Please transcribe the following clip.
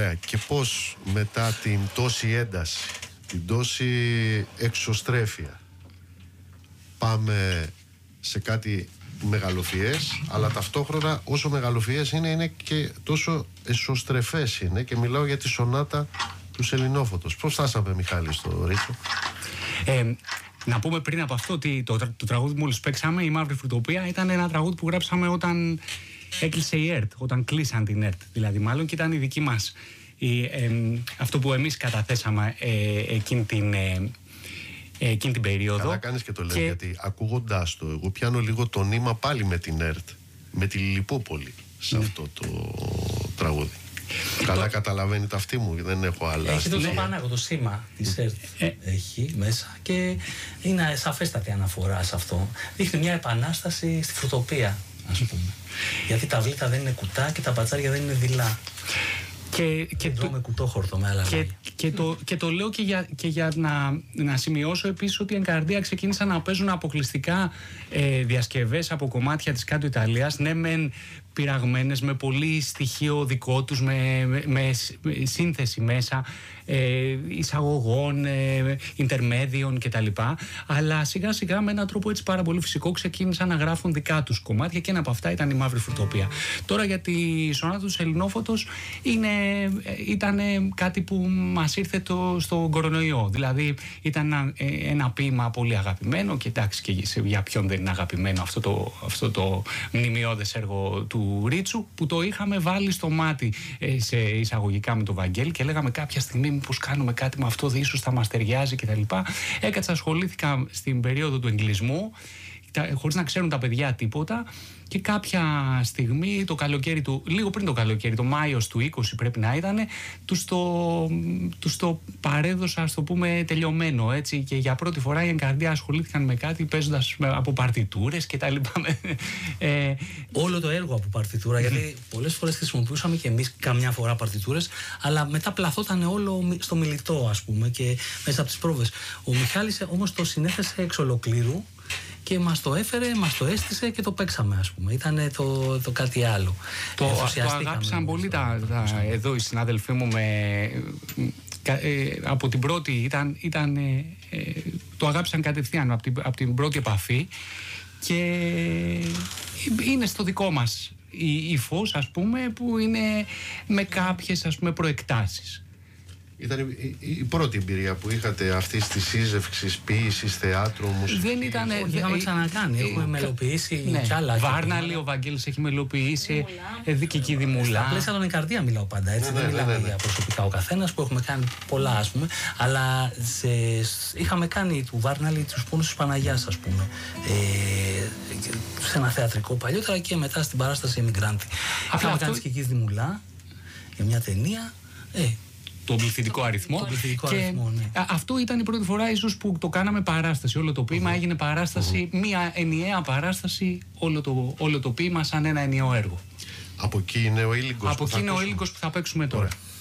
Ωραία. Και πώς μετά την τόση ένταση, την τόση εξωστρέφεια, πάμε σε κάτι μεγαλοφιές, αλλά ταυτόχρονα όσο μεγαλοφιές είναι και τόσο εσωστρεφές είναι, και μιλάω για τη σονάτα του Σεληνόφωτος. Πώς φτάσαμε, Μιχάλη, στο Ρίτσο? Να πούμε πριν από αυτό ότι το τραγούδι που μόλις παίξαμε, η Μαύρη Φρουτοπία, ήταν ένα τραγούδι που γράψαμε όταν έκλεισε η ΕΡΤ, όταν κλείσαν την ΕΡΤ δηλαδή, μάλλον, και ήταν η δική μας, αυτό που εμείς καταθέσαμε εκείνη την περίοδο. Καλά κάνεις και το λέω, γιατί ακούγοντάς το, εγώ πιάνω λίγο το νήμα πάλι με την ΕΡΤ, με τη Λιπόπολη σε αυτό το τραγούδι. Καλά καταλαβαίνει τα αυτή μου, δεν έχω άλλα. Έχει το Πανάγο, το σήμα της ΕΡΤ έχει μέσα και είναι σαφέστατη αναφορά σε αυτό. Δείχνει μια επανάσταση στη φρουτοπία, ας πούμε. Γιατί τα βλήτα δεν είναι κουτά και τα πατσάρια δεν είναι δειλά. Και τρώμε κουτόχορτο με άλλα λόγια. Και το λέω και για να σημειώσω επίσης ότι η Ενκαρδία ξεκίνησαν να παίζουν αποκλειστικά διασκευές από κομμάτια της Κάτω Ιταλίας. Ναι, μεν πειραγμένες, με πολύ στοιχείο δικό τους, με σύνθεση μέσα, εισαγωγών, ιντερμέδιων κτλ. Αλλά σιγά σιγά με έναν τρόπο έτσι πάρα πολύ φυσικό ξεκίνησαν να γράφουν δικά τους κομμάτια, και ένα από αυτά ήταν η Μαύρη Φρουτοπία. Τώρα για τη σονάτα του Σεληνόφωτος ήταν κάτι που μας ήρθε στον κορονοϊό. Δηλαδή ήταν ένα ποίημα πολύ αγαπημένο, και εντάξει, και για ποιον δεν είναι αγαπημένο αυτό το μνημειώδες έργο του Ρίτσου, που το είχαμε βάλει στο μάτι σε εισαγωγικά με τον Βαγγέλη, και λέγαμε κάποια στιγμή μήπως κάνουμε κάτι με αυτό, ίσως θα μας ταιριάζει κτλ. Έκατσα, ασχολήθηκα στην περίοδο του εγκλισμού, χωρίς να ξέρουν τα παιδιά τίποτα, και κάποια στιγμή το καλοκαίρι λίγο πριν το καλοκαίρι, το Μάιος του 20 πρέπει να ήταν, τους το παρέδωσα, ας το πούμε, τελειωμένο, έτσι, και για πρώτη φορά οι Ενκαρδία ασχολήθηκαν με κάτι παίζοντας από παρτιτούρες και τα λοιπά. Όλο το έργο από παρτιτούρα, γιατί πολλές φορές χρησιμοποιούσαμε και εμείς καμιά φορά παρτιτούρες, αλλά μετά πλαθόταν όλο στο μιλητό, ας πούμε, και μέσα από τις πρόβες. Ο Μιχάλης όμως το συνέθεσε εξ ολοκλήρου και μας το έφερε, μας το έστησε και το παίξαμε, ας πούμε. Ήταν το κάτι άλλο. Το αγάπησαν πολύ εδώ οι συνάδελφοί μου από την πρώτη, το αγάπησαν κατευθείαν από την πρώτη επαφή, και είναι στο δικό μας υφός, ας πούμε, που είναι με κάποιες, ας πούμε, προεκτάσεις. Ήταν η πρώτη εμπειρία που είχατε αυτή τη σύζευξη, ποίηση, θεάτρου, μουσική? Δεν ήταν. Είχαμε ξανακάνει. Έχουμε μελοποιήσει κι άλλα. Βάρναλη, ο Βαγγέλης έχει μελοποιήσει. Δίκη Δημουλά. Στα πλαίσια των Ενκαρδία μιλάω πάντα. Έτσι. Δεν μιλάμε για προσωπικά ο καθένας, που έχουμε κάνει πολλά, ας πούμε. Αλλά είχαμε κάνει του Βάρναλη τους πόνους της Παναγιάς, ας πούμε. Σε ένα θεατρικό παλιότερα, και μετά στην παράσταση Εμιγκράντη. Είχαμε κάνει και Δημουλά για μια ταινία. Τον πληθυντικό αριθμό. Ναι. Αυτό ήταν η πρώτη φορά ίσως που το κάναμε παράσταση. Όλο το ποίημα έγινε παράσταση, μία ενιαία παράσταση, όλο το ποίημα σαν ένα ενιαίο έργο. Από εκεί είναι ο ήλιγκος. Από εκεί είναι ο ήλιγκος που θα παίξουμε τώρα.